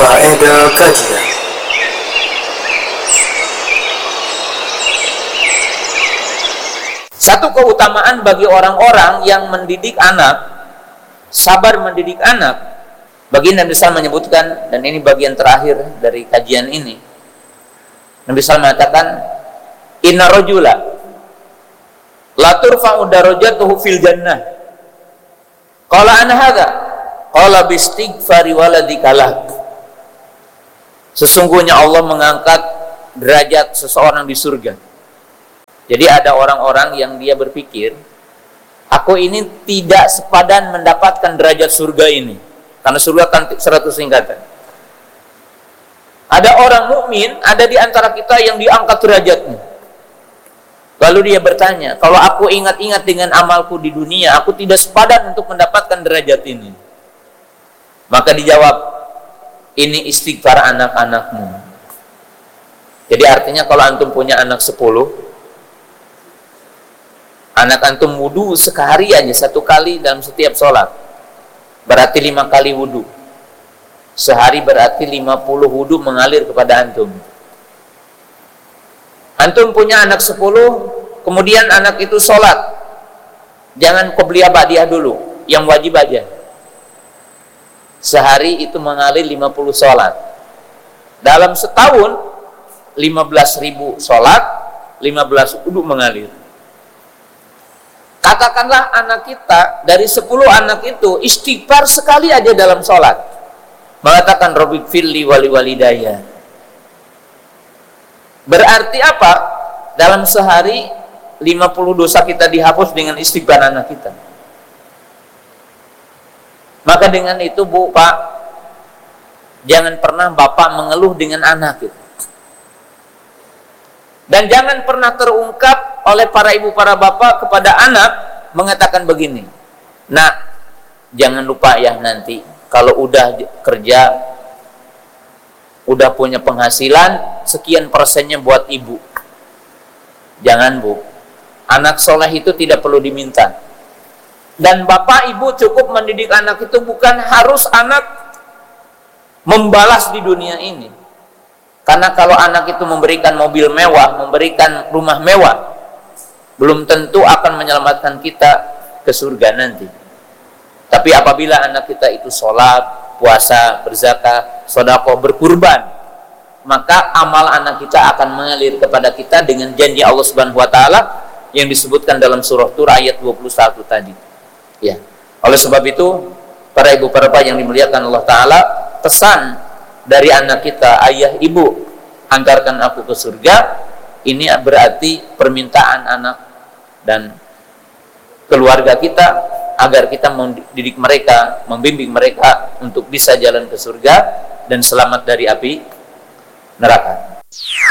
Faedah kajian. Satu keutamaan bagi orang-orang yang mendidik anak, sabar mendidik anak. Baginda Nabi SAW menyebutkan, dan ini bagian terakhir dari kajian ini. Nabi SAW mengatakan, Inna rajula la turfa'u darajatuhu fil jannah. Qala ana hadza? Qala bistighfari waladika lak. Sesungguhnya Allah mengangkat derajat seseorang di surga. Jadi ada orang-orang yang dia berpikir, aku ini tidak sepadan mendapatkan derajat surga ini, karena surga kan 100 tingkatan. Ada orang mukmin, ada di antara kita yang diangkat derajatnya. Lalu dia bertanya, kalau aku ingat-ingat dengan amalku di dunia, aku tidak sepadan untuk mendapatkan derajat ini. Maka dijawab, ini istighfar anak-anakmu. Jadi artinya kalau antum punya anak 10, anak antum wudu sehari aja 1 kali dalam setiap sholat, berarti 5 kali wudu. Sehari berarti 50 wudu mengalir kepada antum. Antum punya anak 10, kemudian anak itu sholat, jangan qobliyah ba'diyah dulu, yang wajib aja. Sehari itu mengalir 50 sholat. Dalam setahun 15.000 sholat, 15 wudu mengalir. Katakanlah anak kita, dari 10 anak itu istighfar sekali aja dalam sholat, mengatakan Rabbighfirli wali walidayya. Berarti apa? Dalam sehari 50 dosa kita dihapus dengan istighfar anak kita. Maka dengan itu Bu, Pak, jangan pernah Bapak mengeluh dengan anak itu. Dan jangan pernah terungkap oleh para ibu, para bapak kepada anak mengatakan begini, nak, jangan lupa ya nanti kalau udah kerja, udah punya penghasilan, sekian persennya buat ibu. Jangan, Bu. Anak soleh itu tidak perlu diminta. Dan bapak ibu cukup mendidik anak itu, bukan harus anak membalas di dunia ini. Karena kalau anak itu memberikan mobil mewah, memberikan rumah mewah, belum tentu akan menyelamatkan kita ke surga nanti. Tapi apabila anak kita itu sholat, puasa, berzakat, sedekah, berkurban, maka amal anak kita akan mengalir kepada kita dengan janji Allah Subhanahu wa taala yang disebutkan dalam surah Tur ayat 21 tadi. Ya. Oleh sebab itu, para ibu, para bapak yang dimuliakan Allah taala, pesan dari anak kita, ayah ibu, antarkan aku ke surga, ini berarti permintaan anak dan keluarga kita agar kita mendidik mereka, membimbing mereka untuk bisa jalan ke surga dan selamat dari api neraka.